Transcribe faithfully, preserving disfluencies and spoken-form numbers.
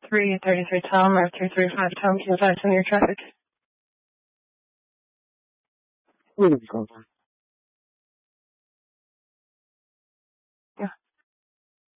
three thirty-three Tom or three thirty-five Tom, can you advise on your traffic? Where did you go?